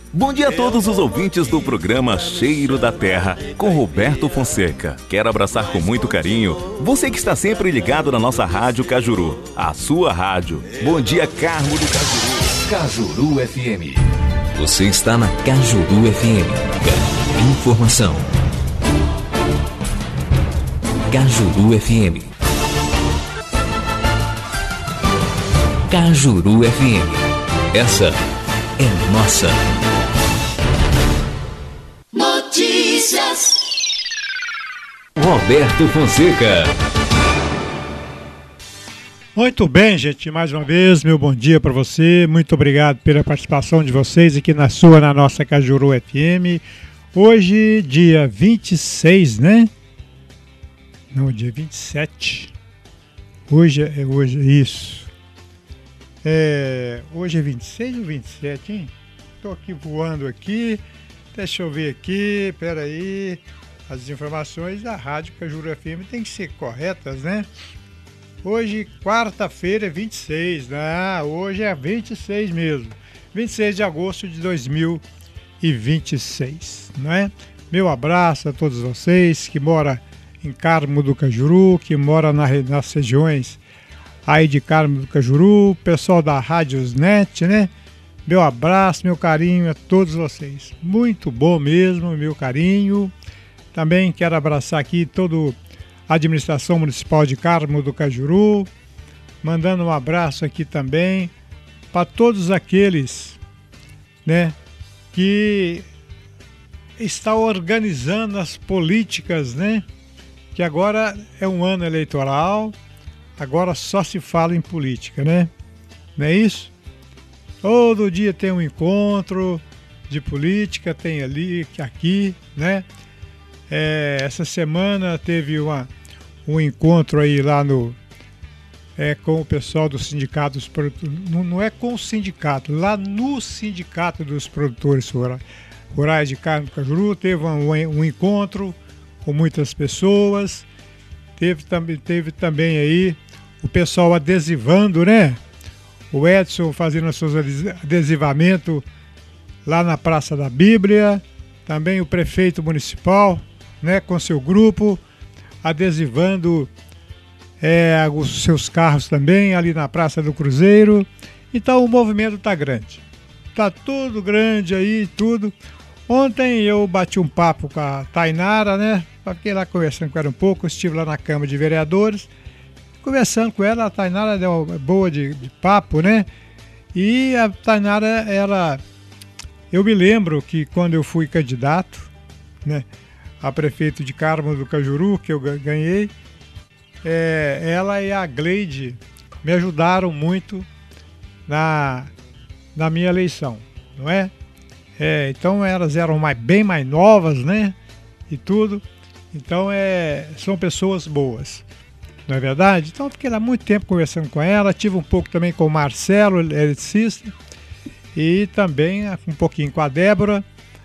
Bom dia a todos os ouvintes do programa Cheiro da Terra, com Roberto Fonseca. Quero abraçar com muito carinho você que está sempre ligado na nossa Rádio Cajuru, a sua rádio. Bom dia, Carmo do Cajuru. Cajuru FM. Você está na Cajuru FM. Informação. Cajuru FM. Cajuru FM. Essa é nossa. Notícias. Roberto Fonseca. Muito bem, gente, mais uma vez, meu bom dia para você. Muito obrigado pela participação de vocês aqui na nossa Cajuru FM. Hoje, dia 26, né? Não, dia 27. Hoje é isso. Hoje é 26 ou 27, hein? Tô aqui voando aqui. Deixa eu ver aqui, peraí. As informações da Rádio Cajuru FM tem que ser corretas, né? Hoje, quarta-feira, é 26, né? Hoje é 26 mesmo. 26 de agosto de 2026, não é? Meu abraço a todos vocês que moram em Carmo do Cajuru, que moram nas regiões aí de Carmo do Cajuru, pessoal da Rádiosnet, né? Meu abraço, meu carinho a todos vocês. Muito bom mesmo, meu carinho. Também quero abraçar aqui toda a administração municipal de Carmo do Cajuru. Mandando um abraço aqui também para todos aqueles, né, que estão organizando as políticas, né? Que agora é um ano eleitoral, agora só se fala em política, né? Não é isso? Todo dia tem um encontro de política, tem ali, aqui, né? Essa semana teve um encontro aí lá com o pessoal do sindicato dos produtores. Não é com o sindicato, lá no sindicato dos produtores rurais de Carmo do Cajuru teve um encontro com muitas pessoas. Teve também aí o pessoal adesivando, né? O Edson fazendo seus adesivamentos lá na Praça da Bíblia. Também o prefeito municipal, né, com seu grupo, adesivando os seus carros também ali na Praça do Cruzeiro. Então o movimento está grande. Está tudo grande aí, tudo. Ontem eu bati um papo com a Tainara, né? Fiquei lá conversando com ela um pouco, estive lá na Câmara de Vereadores. Conversando com ela, a Tainara deu uma boa de papo, né? E a Tainara, eu me lembro que quando eu fui candidato, né, a prefeito de Carmo do Cajuru, que eu ganhei, ela e a Gleide me ajudaram muito na minha eleição, não é? Então elas eram bem mais novas, né? E tudo. Então são pessoas boas. Não é verdade? Então eu fiquei lá muito tempo conversando com ela, tive um pouco também com o Marcelo, eletricista, e também um pouquinho com a Débora.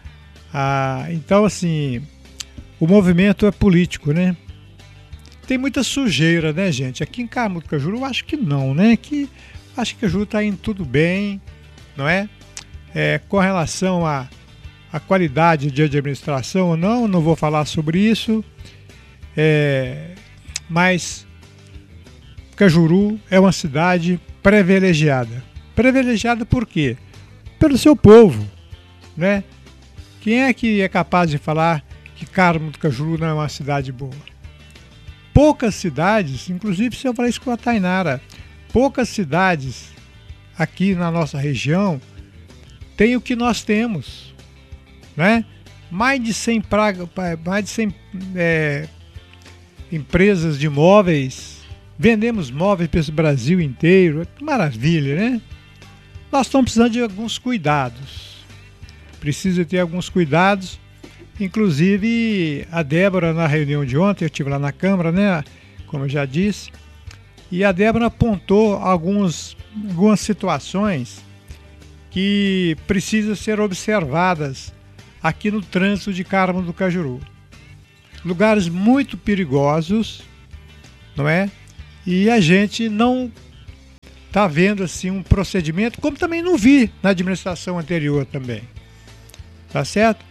Então, assim, o movimento é político, né? Tem muita sujeira, né, gente? Aqui em Carmo do Cajuru eu acho que não, né? Acho que Cajuru está indo tudo bem, não é? Com relação à qualidade de administração ou não vou falar sobre isso, mas Cajuru é uma cidade privilegiada. Privilegiada por quê? Pelo seu povo, né? Quem é que é capaz de falar que Carmo do Cajuru não é uma cidade boa? Poucas cidades, inclusive se eu falar isso com a Tainara, poucas cidades aqui na nossa região têm o que nós temos, né? Mais de 100 empresas de móveis. Vendemos móveis para esse Brasil inteiro. Que maravilha, né? Nós estamos precisando de alguns cuidados. Precisa ter alguns cuidados. Inclusive, a Débora, na reunião de ontem, eu estive lá na Câmara, né? Como eu já disse. E a Débora apontou algumas situações que precisam ser observadas aqui no trânsito de Carmo do Cajuru. Lugares muito perigosos, não é? E a gente não está vendo assim um procedimento, como também não vi na administração anterior também. Tá certo?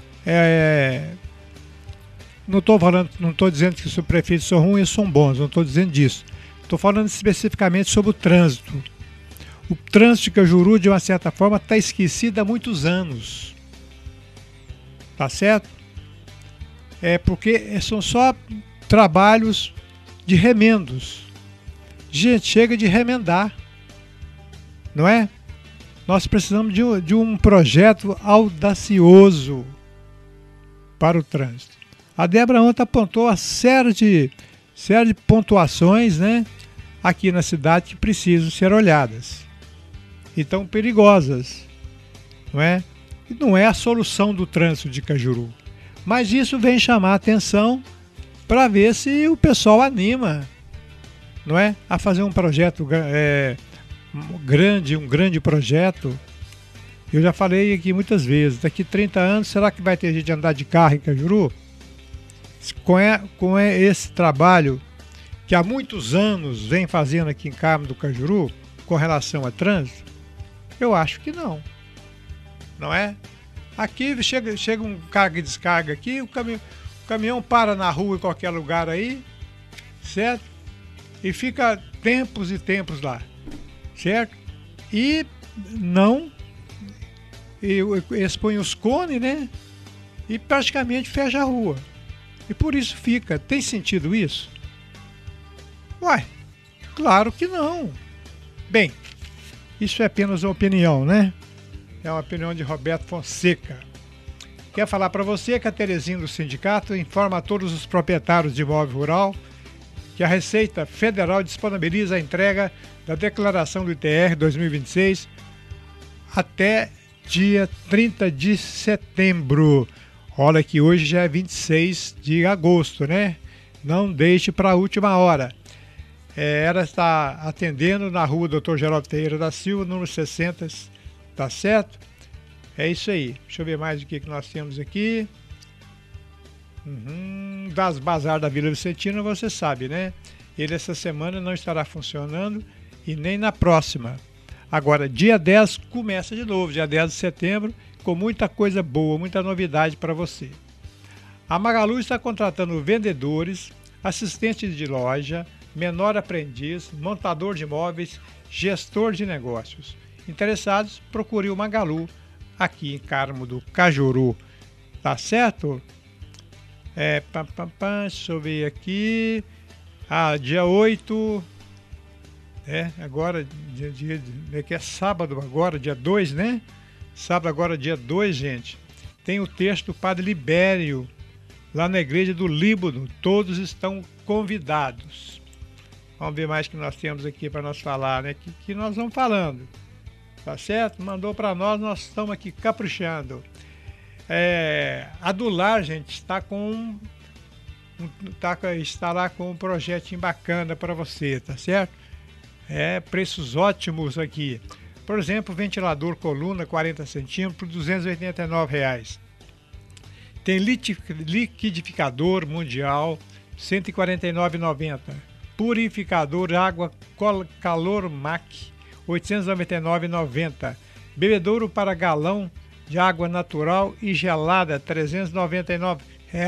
Não estou dizendo que os prefeitos são ruins, são bons, não estou dizendo disso. Estou falando especificamente sobre o trânsito. O trânsito de Cajuru, de uma certa forma, está esquecido há muitos anos. Tá certo? Porque são só trabalhos de remendos. Gente, chega de remendar. Não é? Nós precisamos de um projeto audacioso para o trânsito. A Débora ontem apontou uma série de pontuações, né, aqui na cidade que precisam ser olhadas. E tão perigosas. Não é? E não é a solução do trânsito de Cajuru. Mas isso vem chamar a atenção para ver se o pessoal anima, não é, a fazer um projeto grande, um grande projeto. Eu já falei aqui muitas vezes, daqui 30 anos, será que vai ter gente andar de carro em Cajuru? Com esse trabalho que há muitos anos vem fazendo aqui em Carmo do Cajuru, com relação a trânsito, eu acho que não. Não é? Aqui chega um carga e descarga aqui, o caminhão para na rua em qualquer lugar aí, certo? E fica tempos e tempos lá, certo? E eles põem os cones, né? E praticamente fecha a rua. E por isso fica. Tem sentido isso? Uai, claro que não. Bem, isso é apenas uma opinião, né? É uma opinião de Roberto Fonseca. Quer falar para você que a Terezinha do sindicato informa a todos os proprietários de imóvel rural que a Receita Federal disponibiliza a entrega da declaração do ITR 2026 até dia 30 de setembro. Olha que hoje já é 26 de agosto, né? Não deixe para a última hora. Ela está atendendo na rua Dr. Geraldo Ferreira da Silva, número 60, tá certo? É isso aí. Deixa eu ver mais o que nós temos aqui. Das Bazar da Vila Vicentina, você sabe, né? Ele essa semana não estará funcionando e nem na próxima. Agora, dia 10 começa de novo, dia 10 de setembro, com muita coisa boa, muita novidade para você. A Magalu está contratando vendedores, assistentes de loja, menor aprendiz, montador de imóveis, gestor de negócios. Interessados, procure o Magalu aqui em Carmo do Cajuru. Tá certo? Deixa eu ver aqui. Dia 8. Agora, que é sábado agora, dia 2, né? Sábado agora, dia 2, gente. Tem o texto do Padre Libério, lá na Igreja do Líbano. Todos estão convidados. Vamos ver mais que nós temos aqui para nós falar, né? Que nós vamos falando. Tá certo? Mandou para nós estamos aqui caprichando. A Dular, gente, estará com um projetinho bacana para você, tá certo? Preços ótimos aqui. Por exemplo, ventilador coluna 40 centímetros por R$ 289. Tem liquidificador mundial R$ 149,90. Purificador água Calor Mac R$ 899,90. Bebedouro para galão de água natural e gelada R$ 399.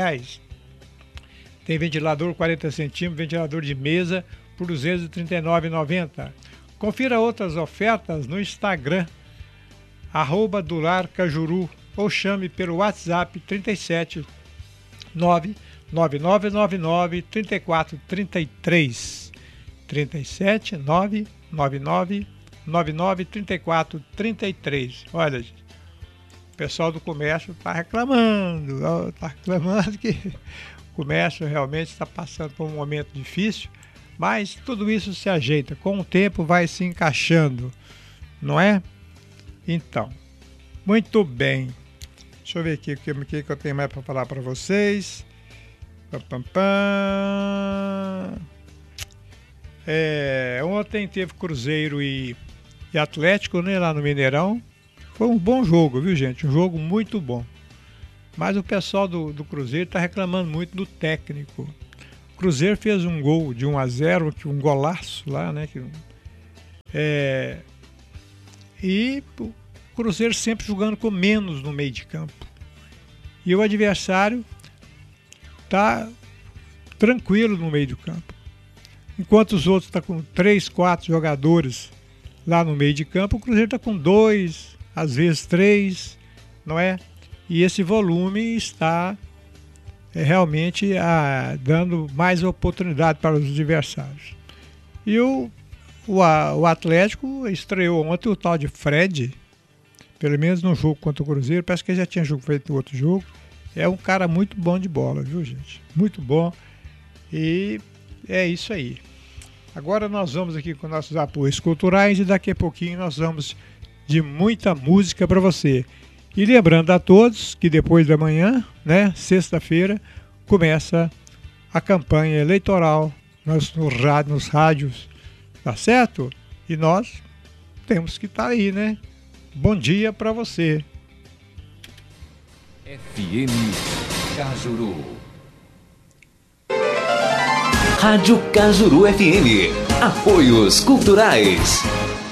Tem ventilador 40 centímetros, ventilador de mesa por R$ 239,90. Confira outras ofertas no Instagram, @dularcajuru, ou chame pelo WhatsApp 37 99999 3433. 37 99999 3433. Olha, gente, o pessoal do comércio está reclamando que o comércio realmente está passando por um momento difícil, mas tudo isso se ajeita, com o tempo vai se encaixando, não é? Então, muito bem. Deixa eu ver aqui o que eu tenho mais para falar para vocês. Ontem teve Cruzeiro e Atlético, né, lá no Mineirão. Foi um bom jogo, viu, gente? Um jogo muito bom. Mas o pessoal do Cruzeiro está reclamando muito do técnico. O Cruzeiro fez um gol de 1-0, um golaço lá, né? E o Cruzeiro sempre jogando com menos no meio de campo. E o adversário está tranquilo no meio do campo. Enquanto os outros estão com 3, 4 jogadores lá no meio de campo, o Cruzeiro está com 2, às vezes 3, não é? E esse volume está realmente dando mais oportunidade para os adversários. E o Atlético estreou ontem o tal de Fred, pelo menos no jogo contra o Cruzeiro, parece que ele já tinha feito outro jogo. É um cara muito bom de bola, viu, gente? Muito bom. E é isso aí. Agora nós vamos aqui com nossos apoios culturais e daqui a pouquinho nós vamos de muita música para você. E lembrando a todos que depois da manhã, né, sexta-feira, começa a campanha eleitoral nos rádios, tá certo? E nós temos que estar aí, né? Bom dia para você. FM Cajuru. Rádio Cajuru FM. Apoios culturais.